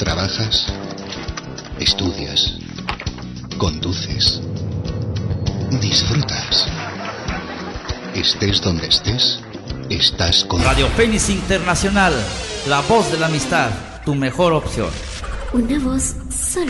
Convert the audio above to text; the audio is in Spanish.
Trabajas, estudias, conduces, disfrutas. Estés donde estés, estás con Radio Fénix Internacional, la voz de la amistad, tu mejor opción. Una voz solo